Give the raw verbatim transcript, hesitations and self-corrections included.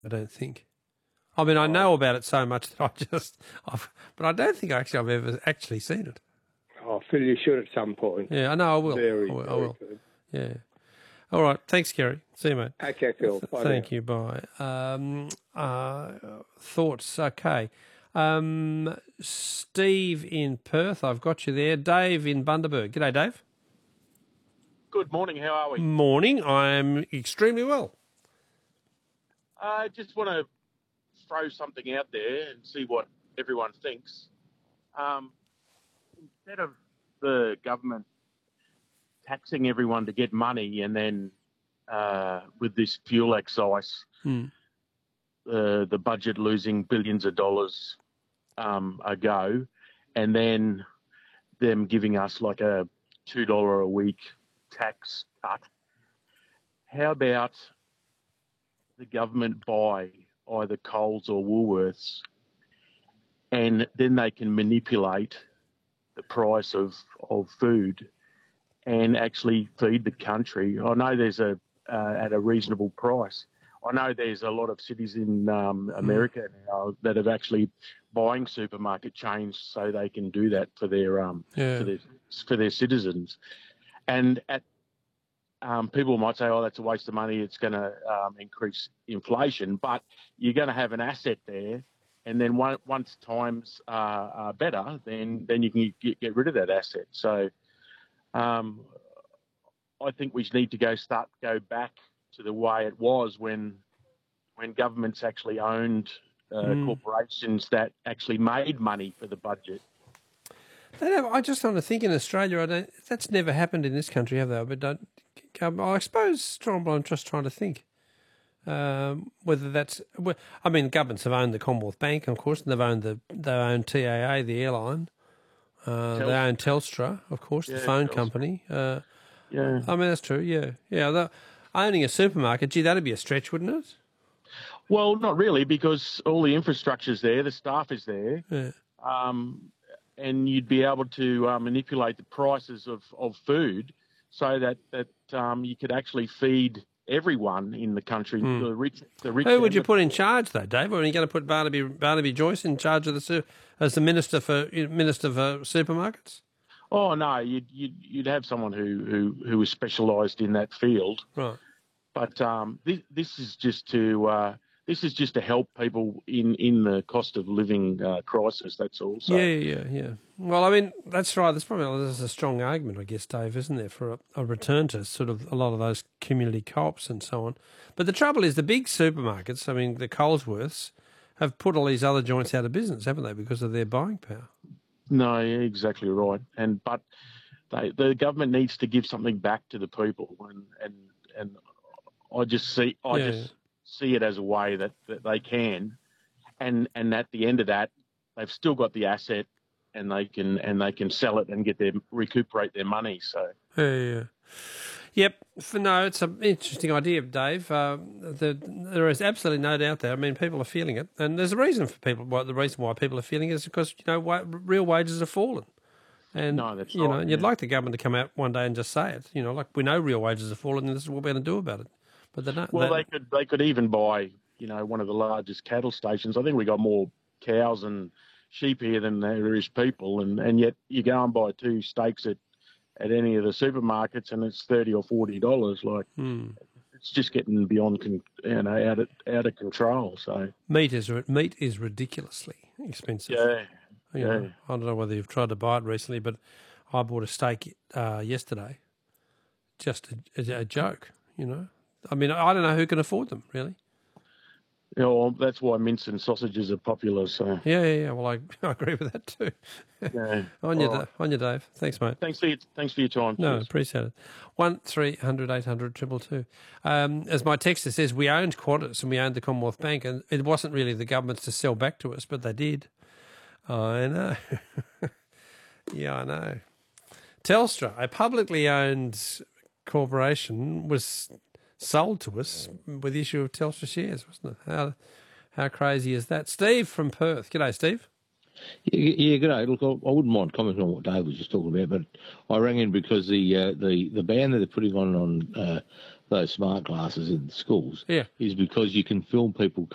I don't think. I mean, I know about it so much that I just, I've, but I don't think actually I've ever actually seen it. Oh, Phil, you should at some point. Yeah, I know I will. Very, I will. very I will. good. Yeah. All right. Thanks, Kerry. See you, mate. Okay, Phil. Th- Bye Thank now. you. Bye. Um, uh, thoughts? Okay. Um, Steve in Perth, I've got you there. Dave in Bundaberg. G'day, Dave. Good morning. How are we? Morning. I'm extremely well. I just want to throw something out there and see what everyone thinks. Um, instead of the government taxing everyone to get money and then uh, with this fuel excise, Hmm. uh, the budget losing billions of dollars um, a go, and then them giving us like a two dollars a week tax cut, how about the government buy either Coles or Woolworths, and then they can manipulate the price of, of food and actually feed the country. I know there's a uh, at a reasonable price. I know there's a lot of cities in um, America now that have actually buying supermarket chains so they can do that for their um Yeah. for their for their citizens. And at Um, people might say, oh, that's a waste of money, it's going to um, increase inflation, but you're going to have an asset there, and then one, once times are, are better, then then you can get, get rid of that asset. So um, I think we need to go start go back to the way it was when when governments actually owned uh, Mm. corporations that actually made money for the budget. They don't, I just want to think in Australia, I don't, that's never happened in this country, have they? But don't, um, I suppose I'm just trying to think um, whether that's. well, I mean, governments have owned the Commonwealth Bank, of course, and they've owned the they own T A A, the airline. Uh, they own Telstra, of course, the Yeah, phone Telstra. company. Uh, Yeah. I mean, that's true. Yeah, yeah. The, owning a supermarket, gee, that'd be a stretch, wouldn't it? Well, not really, because all the infrastructure's there, the staff is there. Yeah. Um, and you'd be able to uh, manipulate the prices of, of food so that, that um, you could actually feed everyone in the country, Mm. the rich, the rich. Who would and you the- put in charge, though, Dave? Or are you going to put Barnaby Barnaby Joyce in charge of the su- as the minister for minister for supermarkets? Oh no, you'd you'd, you'd have someone who who who was specialised in that field. Right. But um, this this is just to uh, this is just to help people in, in the cost of living uh, crisis. That's all. So, Yeah, yeah, yeah. Well, I mean, that's right. There's probably there's a strong argument, I guess, Dave, isn't there, for a, a return to sort of a lot of those community co-ops and so on. But the trouble is the big supermarkets, I mean, the Colesworths, have put all these other joints out of business, haven't they, because of their buying power? No, yeah, exactly right. And but they, the government needs to give something back to the people, and and, and I just see I Yeah, just see it as a way that, that they can, and and at the end of that, they've still got the asset, and they can and they can sell it and get their recuperate their money. So Yeah, yeah. Yep. For, no, it's an interesting idea, Dave. Uh, the, there is absolutely no doubt there. I mean, people are feeling it, and there's a reason for people. Why, the reason why people are feeling it is because you know wa- real wages have fallen, and No, that's you know, right, and you'd yeah. like the government to come out one day and just say it. You know, like we know real wages have fallen, and this is what we're going to do about it. But they don't. well, they, they could they could even buy you know one of the largest cattle stations. I think we got more cows and sheep here than there is people, and, and yet you go and buy two steaks at at any of the supermarkets, and it's thirty or forty dollars. Like hmm. it's just getting beyond, con- you know, out of out of control. So Meat is meat is ridiculously expensive. yeah, You know, yeah. I don't know whether you've tried to buy it recently, but I bought a steak uh, yesterday. Just a, a, a joke, you know. I mean, I don't know who can afford them, really. You know, well, that's why mince and sausages are popular. So Yeah, yeah, yeah. Well, I, I agree with that too. yeah. on you, All Da- right. on you, Dave. Thanks, mate. Thanks for your, thanks for your time. No, Cheers. appreciate it. One three hundred eight hundred triple two. Um, as my texter says, we owned Qantas and we owned the Commonwealth Bank, and it wasn't really the government's to sell back to us, but they did. I know. Yeah, I know. Telstra, a publicly owned corporation, was sold to us with the issue of Telstra shares, wasn't it? How how crazy is that? Steve from Perth. G'day, Steve. Yeah, yeah, good day. Look, I, I wouldn't mind commenting on what Dave was just talking about, but I rang in because the uh, the the ban that they're putting on on uh, those smart glasses in schools Yeah. is because you can film people